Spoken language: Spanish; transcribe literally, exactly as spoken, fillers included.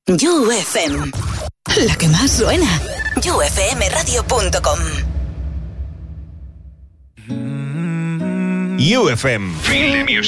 You F M, la que más suena. you f m radio punto com. U F M. Feel the music.